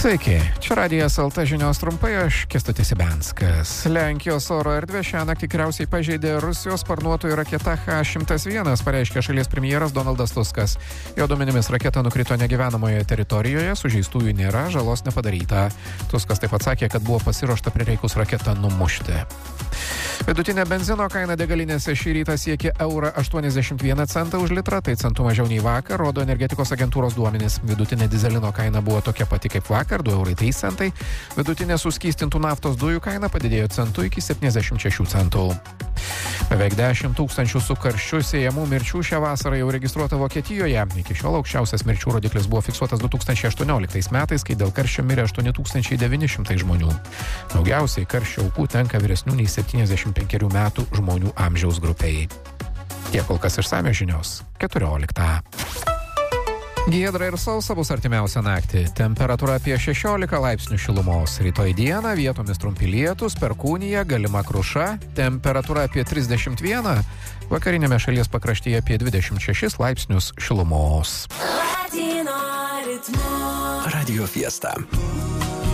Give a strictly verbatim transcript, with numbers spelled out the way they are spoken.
Sveiki, čia Radijas L T žinios trumpai, aš Kęstutis Ibenskas. Lenkijos oro erdvę šiąnakt tikriausiai pažeidė Rusijos sparnuotojų raketa H šimtas vienas, pareiškė šalies premjeras Donaldas Tuskas. Jo duomenimis raketa nukrito negyvenamoje teritorijoje, sužeistųjų nėra, žalos nepadaryta. Tuskas taip pat sakė, kad buvo pasiruošta prireikus raketą numušti. Vidutinė benzino kaina degalinėse šį rytą siekė eurą aštuoniasdešimt vieną centą už litrą, tai centų mažiau nei vakar, rodo energetikos agentūros duomenys. Vidutinė dizelino kaina buvo tokia pati kaip vakar, du eurai trys centai. Vidutinė suskystintų naftos dujų kaina padidėjo centų iki septyniasdešimt šešių centų. Beveik dešimt tūkstančių su karščiu siejamų mirčių šią vasarą jau registruota Vokietijoje. Iki šiol aukščiausias mirčių rodiklis buvo fiksuotas du tūkstančiai aštuonioliktais metais, kai dėl karščio mirė aštuoni tūkstančiai devyni šimtai žmonių. Daugiausiai karščio aukų tenka vyresnių nei septyniasdešimt penkerių metų žmonių amžiaus grupiai. Tiek kol kas išsamios žinios keturioliktą. Giedra ir sausa bus artimiausią naktį. Temperatūra apie šešiolika laipsnių šilumos. Rytoj dieną vietomis trumpi lietūs, perkūnija, galima kruša. Temperatūra apie trisdešimt vieną. Vakarinėme šalies pakraštyje apie dvidešimt šešis laipsnius šilumos. Radio Fiesta.